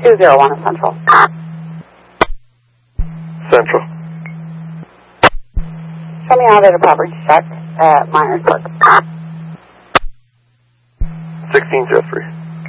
201 at Central. Central. Show me elevator property check at Miners Park. 16 Jeffrey.